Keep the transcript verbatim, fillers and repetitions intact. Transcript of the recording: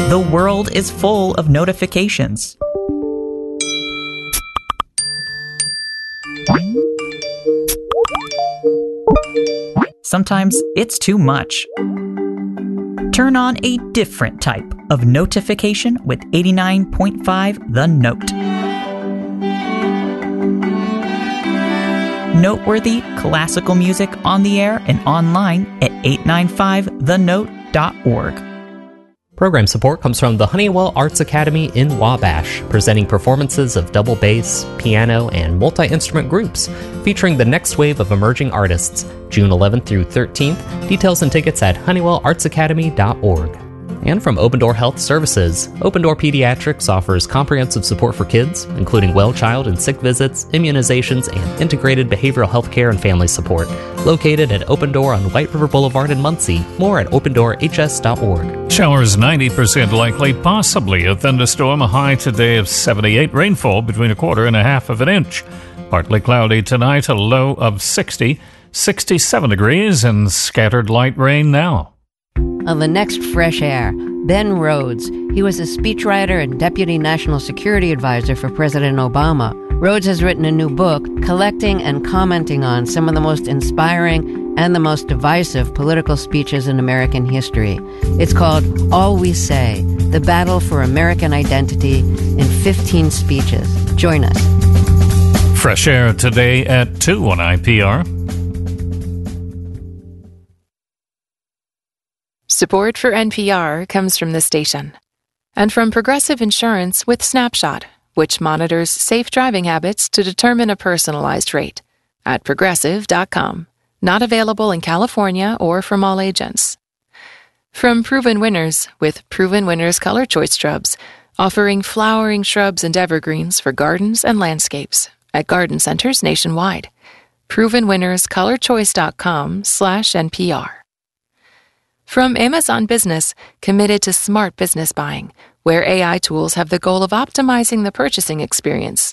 The world is full of notifications. Sometimes it's too much. Turn on a different type of notification with eighty-nine point five The Note. Noteworthy classical music on the air and online at eight nine five the note dot org. Program support comes from the Honeywell Arts Academy in Wabash, presenting performances of double bass, piano, and multi-instrument groups, featuring the next wave of emerging artists, June eleventh through thirteenth. Details and tickets at honeywell arts academy dot org. And from Open Door Health Services, Open Door Pediatrics offers comprehensive support for kids, including well child and sick visits, immunizations, and integrated behavioral health care and family support. Located at Open Door on White River Boulevard in Muncie. More at open door h s dot org. Showers ninety percent likely, possibly a thunderstorm, a high today of seventy-eight, rainfall between a quarter and a half of an inch. Partly cloudy tonight, a low of sixty, sixty-seven degrees, and scattered light rain now. On the next Fresh Air, Ben Rhodes. He was a speechwriter and deputy national security advisor for President Obama. Rhodes has written a new book collecting and commenting on some of the most inspiring and the most divisive political speeches in American history. It's called All We Say, The Battle for American Identity in fifteen speeches. Join us. Fresh Air today at two on I P R. Support for N P R comes from the station and from Progressive Insurance with Snapshot, which monitors safe driving habits to determine a personalized rate at progressive dot com. Not available in California or from all agents. From Proven Winners with Proven Winners Color Choice Shrubs, offering flowering shrubs and evergreens for gardens and landscapes at garden centers nationwide. proven winners color choice dot com slash N P R. From Amazon Business, committed to smart business buying, where A I tools have the goal of optimizing the purchasing experience